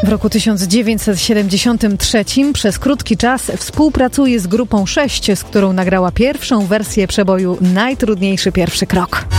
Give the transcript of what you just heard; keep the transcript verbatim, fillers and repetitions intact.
W roku tysiąc dziewięćset siedemdziesiątym trzecim przez krótki czas współpracuje z grupą sześć, z którą nagrała pierwszą wersję przeboju Najtrudniejszy pierwszy krok.